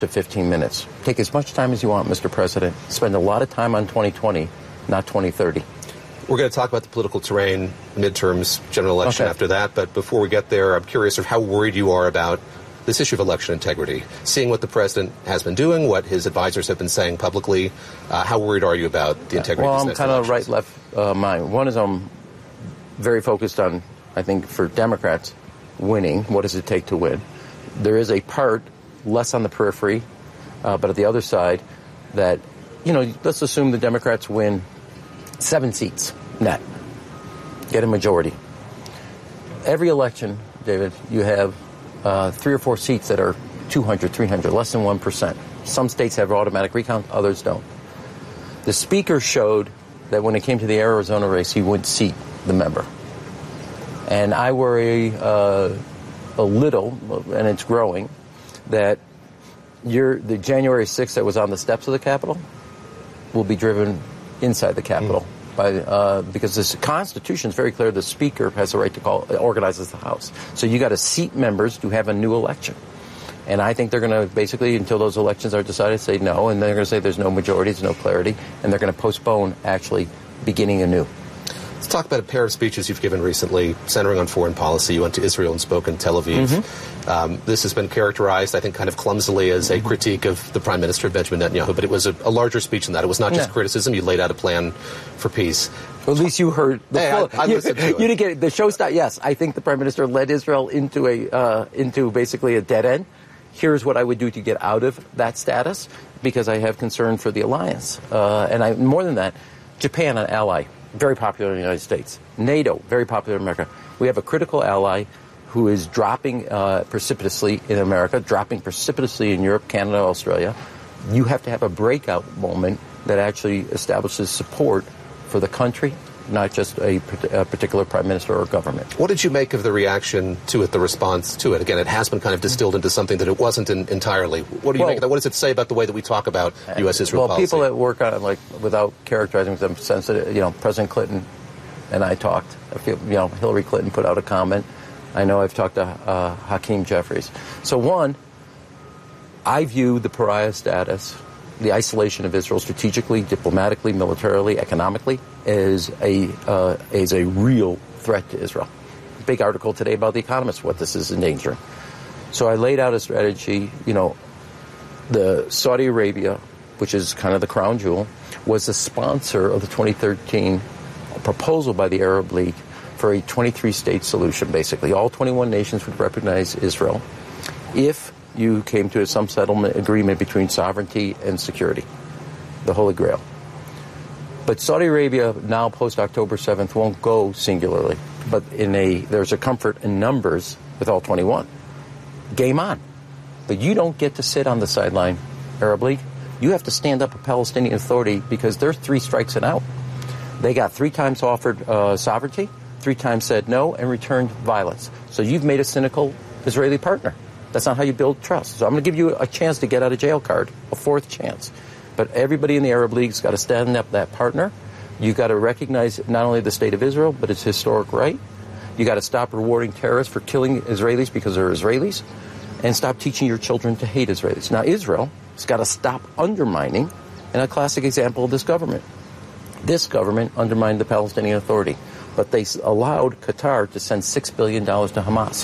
to 15 minutes. Take as much time as you want, Mr. President. Spend a lot of time on 2020, not 2030. We're going to talk about the political terrain, midterms, general election after that. But before we get there, I'm curious of how worried you are about this issue of election integrity. Seeing what the president has been doing, what his advisors have been saying publicly, how worried are you about the integrity of these next elections? Well, I'm kind of right-left mind. One is I'm very focused on, I think, for Democrats, winning. What does it take to win? There is a part, less on the periphery, but at the other side, that, let's assume the Democrats win 7 seats net, get a majority. Every election, David, you have 3 or 4 seats that are 200, 300, less than 1%. Some states have automatic recount, others don't. The speaker showed that when it came to the Arizona race, he wouldn't seat the member. And I worry a little, and it's growing, that the January 6th that was on the steps of the Capitol will be driven inside the Capitol because the Constitution is very clear. The Speaker has the right to organizes the House. So you got to seat members to have a new election. And I think they're going to basically, until those elections are decided, say no. And they're going to say there's no majority, there's no clarity. And they're going to postpone actually beginning anew. Let's talk about a pair of speeches you've given recently, centering on foreign policy. You went to Israel and spoke in Tel Aviv. Mm-hmm. This has been characterized, I think, kind of clumsily as a critique of the Prime Minister, Benjamin Netanyahu, but it was a larger speech than that. It was not just criticism. You laid out a plan for peace. Well, at least you heard the I listened to it. You didn't get it. The show stopped. Yes, I think the Prime Minister led Israel into basically a dead end. Here's what I would do to get out of that status, because I have concern for the alliance. More than that, Japan, an ally, very popular in the United States. NATO, very popular in America. We have a critical ally who is dropping precipitously in America, dropping precipitously in Europe, Canada, Australia. You have to have a breakout moment that actually establishes support for the country, not just a particular prime minister or government. What did you make of the reaction to it, the response to it? Again, it has been kind of distilled into something that it wasn't entirely. What do you make of that? What does it say about the way that we talk about U.S.-Israel policy? Well, people that work on it, without characterizing them sensitive, President Clinton and I talked. Hillary Clinton put out a comment. I know I've talked to Hakeem Jeffries. So one, I view the pariah status, the isolation of Israel strategically, diplomatically, militarily, economically, is a real threat to Israel. Big article today about The Economist, what this is endangering. So I laid out a strategy. The Saudi Arabia, which is kind of the crown jewel, was the sponsor of the 2013 proposal by the Arab League for a 23-state solution, basically. All 21 nations would recognize Israel if you came to some settlement agreement between sovereignty and security, the Holy Grail. But Saudi Arabia now, post-October 7th, won't go singularly, but there's a comfort in numbers with all 21. Game on. But you don't get to sit on the sideline, Arab League. You have to stand up a Palestinian Authority because they're 3 strikes and out. They got 3 times offered sovereignty, 3 times said no, and returned violence. So you've made a cynical Israeli partner. That's not how you build trust. So I'm going to give you a chance to get out of jail card, a 4th chance. But everybody in the Arab League's got to stand up that partner. You've got to recognize not only the state of Israel, but its historic right. You got to stop rewarding terrorists for killing Israelis because they're Israelis, and stop teaching your children to hate Israelis. Now, Israel has got to stop undermining, and a classic example of this government. This government undermined the Palestinian Authority, but they allowed Qatar to send $6 billion to Hamas.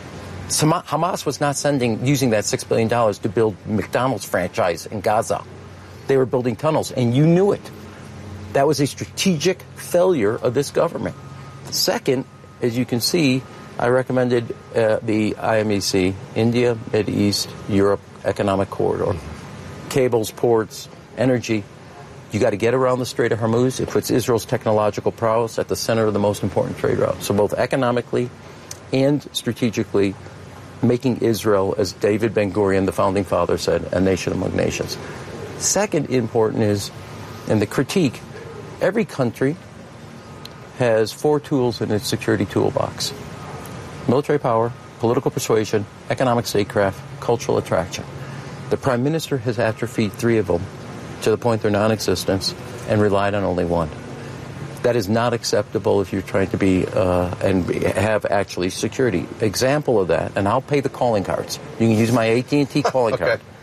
Hamas was not using that $6 billion to build McDonald's franchise in Gaza. They were building tunnels, and you knew it. That was a strategic failure of this government. Second, as you can see, I recommended the IMEC, India, Mid East, Europe Economic Corridor. Cables, ports, energy. You got to get around the Strait of Hormuz. It puts Israel's technological prowess at the center of the most important trade route. So both economically and strategically, making Israel, as David Ben-Gurion, the founding father, said, a nation among nations. Second important is, in the critique, every country has 4 tools in its security toolbox. Military power, political persuasion, economic statecraft, cultural attraction. The Prime Minister has atrophied 3 of them to the point they're non-existent and relied on only 1. That is not acceptable if you're trying to be and have actually security. Example of that, and I'll pay the calling cards. You can use my AT&T calling card.